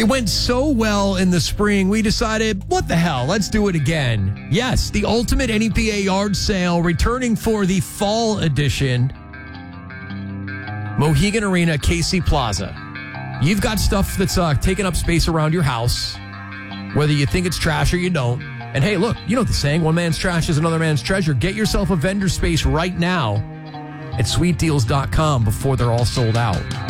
It went so well in the spring, we decided, what the hell, let's do it again. Yes, the ultimate NEPA yard sale returning for the fall edition. Mohegan Arena, KC Plaza. You've got stuff that's taking up space around your house, whether you think it's trash or you don't. And hey, look, you know the saying, one man's trash is another man's treasure. Get yourself a vendor space right now at sweetdeals.com before they're all sold out.